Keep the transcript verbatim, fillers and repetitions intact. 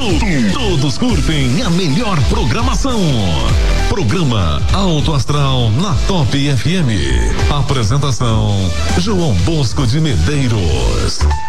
Todos curtem a melhor programação. Programa Alto Astral na Top F M. Apresentação João Bosco de Medeiros.